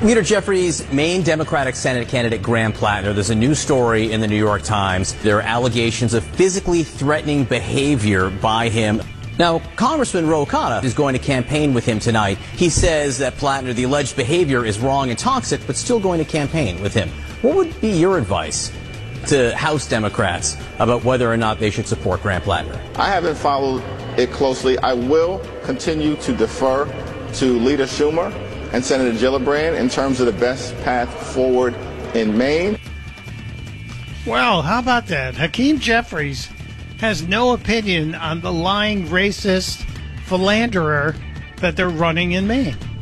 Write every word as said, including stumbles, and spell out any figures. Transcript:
Leader Jeffries' main Democratic Senate candidate, Graham Plattner, there's a new story in the New York Times. There are allegations of physically threatening behavior by him. Now, Congressman Ro Khanna is going to campaign with him tonight. He says that Plattner, the alleged behavior is wrong and toxic, but still going to campaign with him. What would be your advice to House Democrats about whether or not they should support Graham Plattner? I haven't followed it closely. I will continue to defer to Leader Schumer and Senator Gillibrand in terms of the best path forward in Maine. Well, how about that? Hakeem Jeffries has no opinion on the lying racist philanderer that they're running in Maine.